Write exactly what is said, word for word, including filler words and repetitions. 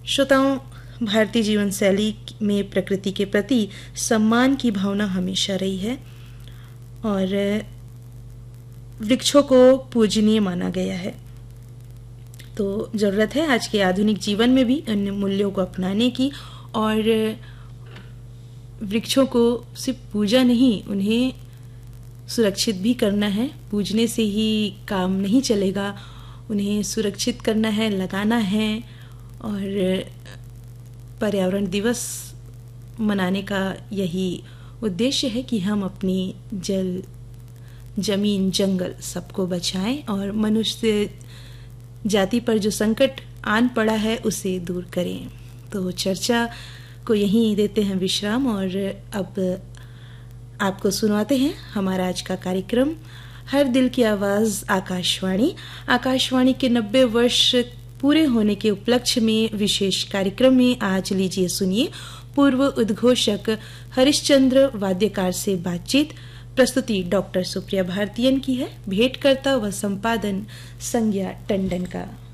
श्रोताओं, भारतीय जीवन शैली में प्रकृति के प्रति सम्मान की भावना हमेशा रही है और वृक्षों को पूजनीय माना गया है। तो ज़रूरत है आज के आधुनिक जीवन में भी अन्य मूल्यों को अपनाने की और वृक्षों को सिर्फ पूजा नहीं, उन्हें सुरक्षित भी करना है। पूजने से ही काम नहीं चलेगा, उन्हें सुरक्षित करना है, लगाना है। और पर्यावरण दिवस मनाने का यही उद्देश्य है कि हम अपनी जल, जमीन, जंगल सबको बचाएं और मनुष्य जाति पर जो संकट आन पड़ा है उसे दूर करें। तो चर्चा को यहीं देते हैं विश्राम और अब आपको सुनाते हैं हमारा आज का कार्यक्रम हर दिल की आवाज़ आकाशवाणी। आकाशवाणी के नब्बे वर्ष पूरे होने के उपलक्ष्य में विशेष कार्यक्रम में आज लीजिए सुनिए पूर्व उद्घोषक हरिश्चंद्र वाद्यकार से बातचीत। प्रस्तुति डॉक्टर सुप्रिया भारतीयन की है, भेंटकर्ता व संपादन संज्ञा टंडन का।